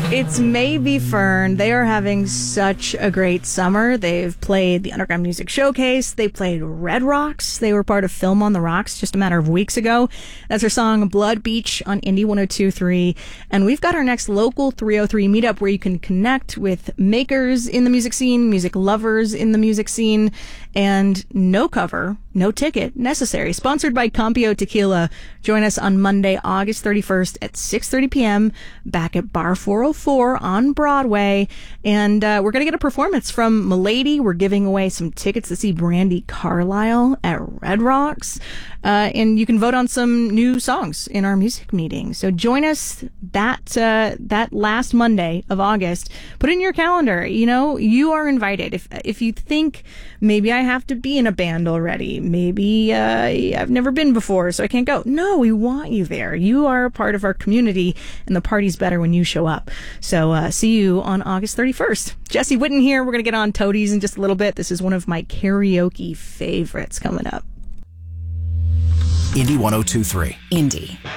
It's Maybe Fern. They are having such a great summer. They've played the Underground Music Showcase. They played Red Rocks. They were part of Film on the Rocks just a matter of weeks ago. That's their song Blood Beach on Indie 102.3. And we've got our next local 303 meetup where you can connect with makers in the music scene, music lovers in the music scene, and no cover, no ticket necessary. Sponsored by Campio Tequila. Join us on Monday, August 31st at 6:30 p.m. back at Bar 404 on Broadway. And we're going to get a performance from Milady. We're giving away some tickets to see Brandy Carlisle at Red Rocks. And you can vote on some new songs in our music meeting. So join us that last Monday of August. Put it in your calendar. You know, you are invited. If you think maybe I have to be in a band already, maybe I've never been before, so I can't go. No, we want you there. You are a part of our community, and the party's better when you show up. So see you on August 31st. Jesse Witten here. We're going to get on Toadies in just a little bit. This is one of my karaoke favorites coming up. Indie 102.3. Indie.